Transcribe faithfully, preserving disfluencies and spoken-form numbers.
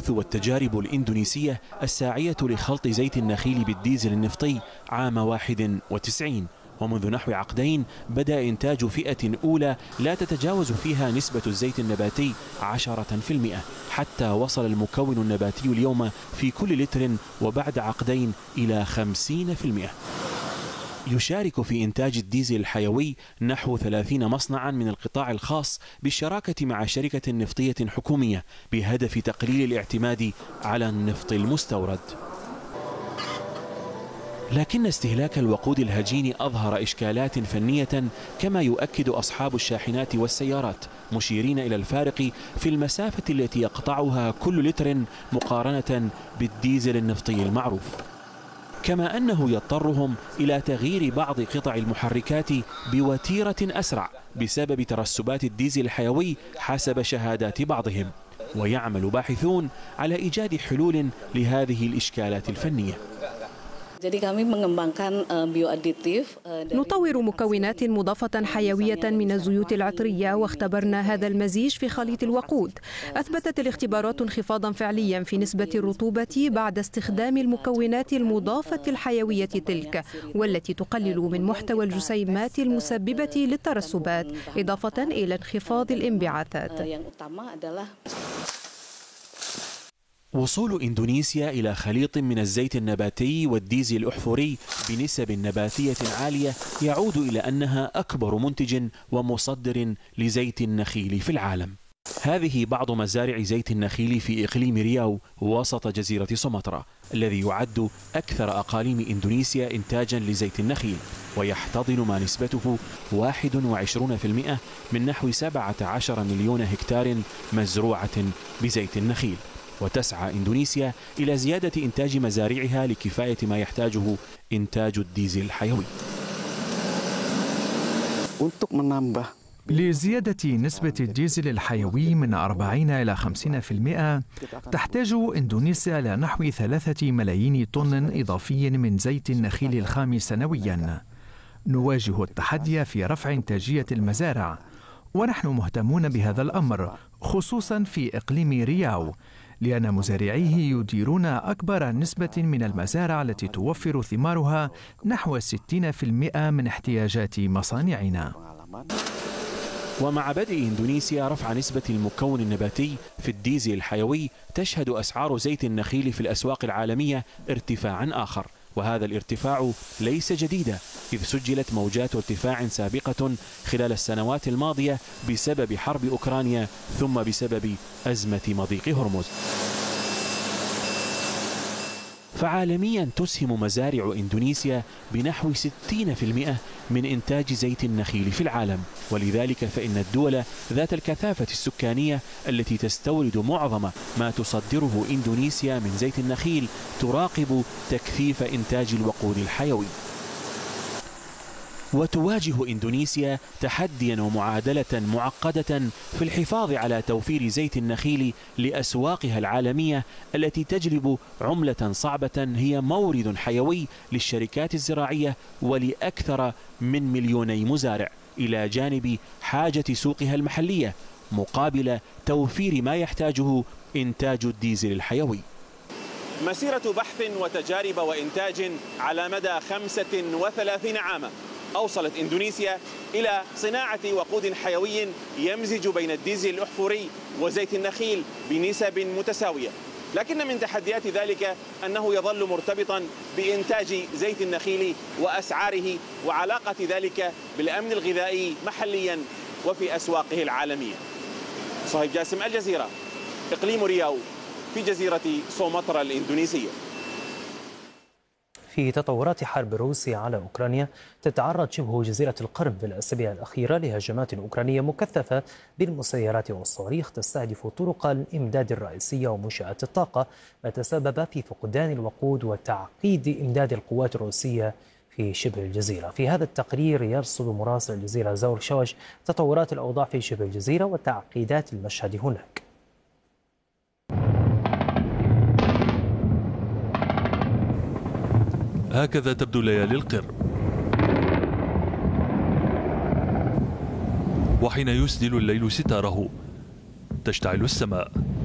البحوث والتجارب الإندونيسية الساعية لخلط زيت النخيل بالديزل النفطي عام واحد وتسعين، ومنذ نحو عقدين بدأ إنتاج فئة أولى لا تتجاوز فيها نسبة الزيت النباتي عشرة في المئة، حتى وصل المكون النباتي اليوم في كل لتر وبعد عقدين إلى خمسين في المئة. يشارك في إنتاج الديزل الحيوي نحو ثلاثين مصنعا من القطاع الخاص بالشراكة مع شركة نفطية حكومية بهدف تقليل الاعتماد على النفط المستورد. لكن استهلاك الوقود الهجين أظهر إشكالات فنية كما يؤكد أصحاب الشاحنات والسيارات، مشيرين إلى الفارق في المسافة التي يقطعها كل لتر مقارنة بالديزل النفطي المعروف، كما أنه يضطرهم إلى تغيير بعض قطع المحركات بوتيرة أسرع بسبب ترسبات الديزل الحيوي حسب شهادات بعضهم. ويعمل باحثون على إيجاد حلول لهذه الإشكالات الفنية. نطور مكونات مضافة حيوية من الزيوت العطرية، واختبرنا هذا المزيج في خليط الوقود. أثبتت الاختبارات انخفاضا فعليا في نسبة الرطوبة بعد استخدام المكونات المضافة الحيوية تلك، والتي تقلل من محتوى الجسيمات المسببة للترسبات، إضافة إلى انخفاض الانبعاثات. وصول إندونيسيا إلى خليط من الزيت النباتي والديزل الأحفوري بنسب نباتية عالية يعود إلى أنها أكبر منتج ومصدر لزيت النخيل في العالم. هذه بعض مزارع زيت النخيل في إقليم رياو وسط جزيرة سومطرة، الذي يعد أكثر أقاليم إندونيسيا إنتاجا لزيت النخيل، ويحتضن ما نسبته واحد وعشرين في المئة من نحو سبعة عشر مليون هكتار مزروعة بزيت النخيل. وتسعى إندونيسيا إلى زيادة إنتاج مزارعها لكفاية ما يحتاجه إنتاج الديزل الحيوي. لزيادة نسبة الديزل الحيوي من أربعين إلى خمسين في المئة تحتاج إندونيسيا إلى نحو ثلاثة ملايين طن إضافي من زيت النخيل الخام سنويا. نواجه التحدي في رفع إنتاجية المزارع، ونحن مهتمون بهذا الأمر خصوصا في إقليم رياو، لأن مزارعيه يديرون أكبر نسبة من المزارع التي توفر ثمارها نحو ستين في المئة من احتياجات مصانعنا. ومع بدء إندونيسيا رفع نسبة المكون النباتي في الديزل الحيوي، تشهد أسعار زيت النخيل في الأسواق العالمية ارتفاعا آخر، وهذا الارتفاع ليس جديدا، إذ سجلت موجات ارتفاع سابقة خلال السنوات الماضية بسبب حرب أوكرانيا ثم بسبب أزمة مضيق هرمز. فعالميا تسهم مزارع إندونيسيا بنحو ستين في المئة من إنتاج زيت النخيل في العالم، ولذلك فإن الدول ذات الكثافة السكانية التي تستورد معظم ما تصدره إندونيسيا من زيت النخيل تراقب تكثيف إنتاج الوقود الحيوي. وتواجه إندونيسيا تحديا ومعادلة معقدة في الحفاظ على توفير زيت النخيل لأسواقها العالمية التي تجلب عملة صعبة هي مورد حيوي للشركات الزراعية ولأكثر من مليوني مزارع، إلى جانب حاجة سوقها المحلية مقابل توفير ما يحتاجه إنتاج الديزل الحيوي. مسيرة بحث وتجارب وإنتاج على مدى خمسة وثلاثين عاما أوصلت إندونيسيا إلى صناعة وقود حيوي يمزج بين الديزل الأحفوري وزيت النخيل بنسب متساوية، لكن من تحديات ذلك أنه يظل مرتبطا بإنتاج زيت النخيل وأسعاره وعلاقة ذلك بالأمن الغذائي محليا وفي أسواقه العالمية. صهيب جاسم، الجزيرة، إقليم رياو في جزيرة سومطرة الإندونيسية. في تطورات حرب روسيا على أوكرانيا، تتعرض شبه جزيرة القرم في الأسابيع الأخيرة لهجمات أوكرانية مكثفة بالمسيرات والصواريخ تستهدف طرق الإمداد الرئيسية ومنشآت الطاقة، ما تسبب في فقدان الوقود وتعقيد إمداد القوات الروسية في شبه الجزيرة. في هذا التقرير يرصد مراسل الجزيرة زور شوش تطورات الأوضاع في شبه الجزيرة وتعقيدات المشهد هناك. هكذا تبدو ليالي القرم، وحين يسدل الليل ستاره تشتعل السماء.